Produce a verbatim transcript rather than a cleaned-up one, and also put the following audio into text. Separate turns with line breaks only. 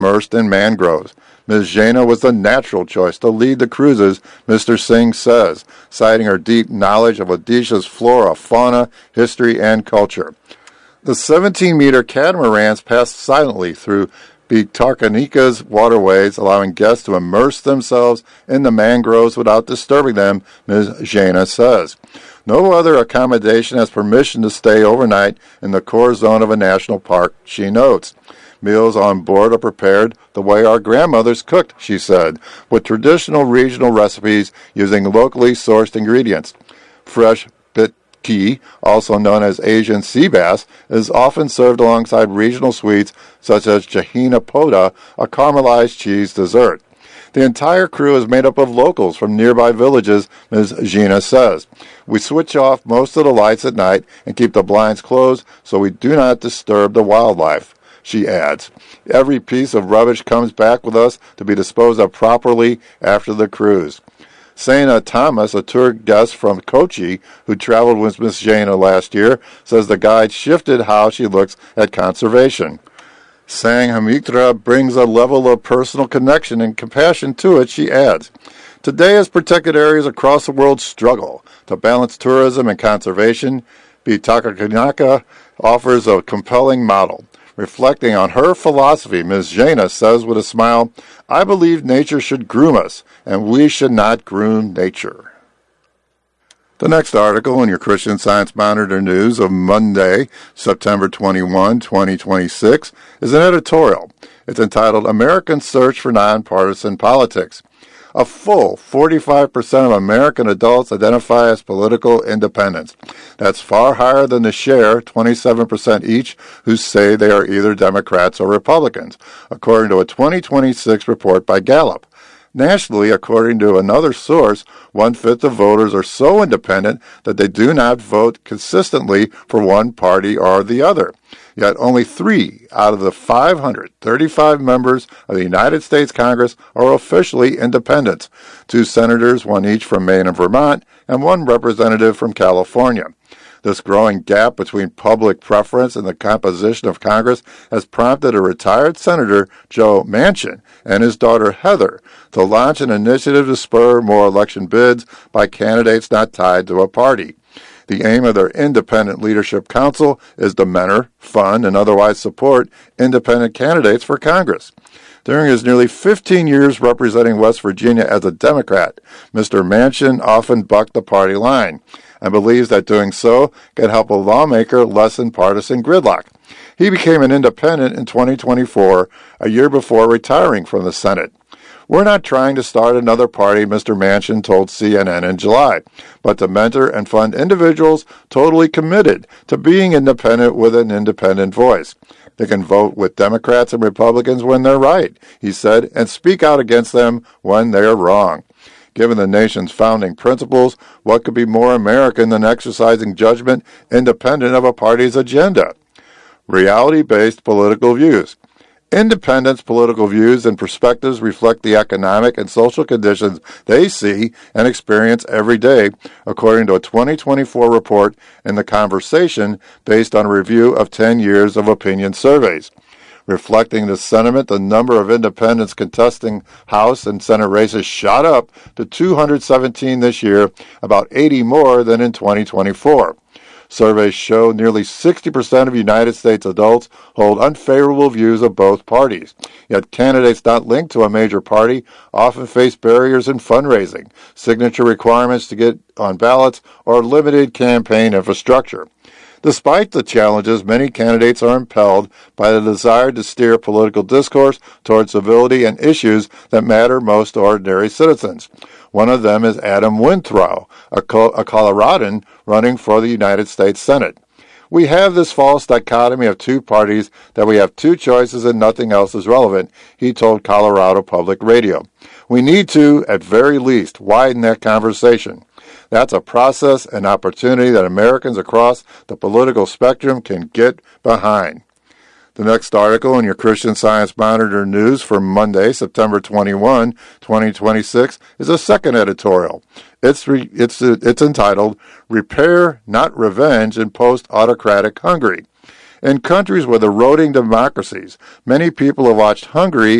immersed in mangroves. Miz Jaina was the natural choice to lead the cruises, Mister Singh says, citing her deep knowledge of Odisha's flora, fauna, history, and culture. The seventeen-meter catamarans passed silently through Bhitarkanika's waterways, allowing guests to immerse themselves in the mangroves without disturbing them, Miz Jaina says. No other accommodation has permission to stay overnight in the core zone of a national park, she notes. Meals on board are prepared the way our grandmothers cooked, she said, with traditional regional recipes using locally sourced ingredients. Fresh bitki, also known as Asian sea bass, is often served alongside regional sweets such as Jahina Poda, a caramelized cheese dessert. The entire crew is made up of locals from nearby villages, Miz Gina says. We switch off most of the lights at night and keep the blinds closed so we do not disturb the wildlife, she adds. Every piece of rubbish comes back with us to be disposed of properly after the cruise. Saina Thomas, a tour guest from Kochi who traveled with Miss Jaina last year, says the guide shifted how she looks at conservation. Sanghamitra brings a level of personal connection and compassion to it, she adds. Today, as protected areas across the world struggle to balance tourism and conservation, Bhitarkanika offers a compelling model. Reflecting on her philosophy, Miz Jaina says with a smile, I believe nature should groom us, and we should not groom nature. The next article in your Christian Science Monitor news of Monday, September twenty-first, twenty twenty-six, is an editorial. It's entitled Americans Search for Nonpartisan Politics. A full forty-five percent of American adults identify as political independents. That's far higher than the share, twenty-seven percent each, who say they are either Democrats or Republicans, according to a twenty twenty-six report by Gallup. Nationally, according to another source, one-fifth of voters are so independent that they do not vote consistently for one party or the other. Yet only three out of the five hundred thirty-five members of the United States Congress are officially independents, two senators, one each from Maine and Vermont, and one representative from California. This growing gap between public preference and the composition of Congress has prompted a retired Senator, Joe Manchin, and his daughter, Heather, to launch an initiative to spur more election bids by candidates not tied to a party. The aim of their Independent Leadership Council is to mentor, fund, and otherwise support independent candidates for Congress. During his nearly fifteen years representing West Virginia as a Democrat, Mister Manchin often bucked the party line and believes that doing so can help a lawmaker lessen partisan gridlock. He became an independent in twenty twenty-four, a year before retiring from the Senate. We're not trying to start another party, Mister Manchin told C N N in July, but to mentor and fund individuals totally committed to being independent with an independent voice. They can vote with Democrats and Republicans when they're right, he said, and speak out against them when they're wrong. Given the nation's founding principles, what could be more American than exercising judgment independent of a party's agenda? Reality-based political views. Independents' political views and perspectives reflect the economic and social conditions they see and experience every day, according to a twenty twenty-four report in The Conversation based on a review of ten years of opinion surveys. Reflecting this sentiment, the number of independents contesting House and Senate races shot up to two hundred seventeen this year, about eighty more than in twenty twenty-four. Surveys show nearly sixty percent of United States adults hold unfavorable views of both parties. Yet candidates not linked to a major party often face barriers in fundraising, signature requirements to get on ballots, or limited campaign infrastructure. Despite the challenges, many candidates are impelled by the desire to steer political discourse towards civility and issues that matter most to ordinary citizens. One of them is Adam Winthrow, a, Co- a Coloradan running for the United States Senate. We have this false dichotomy of two parties that we have two choices and nothing else is relevant, he told Colorado Public Radio. We need to, at very least, widen that conversation. That's a process and opportunity that Americans across the political spectrum can get behind. The next article in your Christian Science Monitor news for Monday, September twenty-first, twenty twenty-six, is a second editorial. It's re, it's it's entitled "Repair, Not Revenge in Post-Autocratic Hungary." In countries with eroding democracies, many people have watched Hungary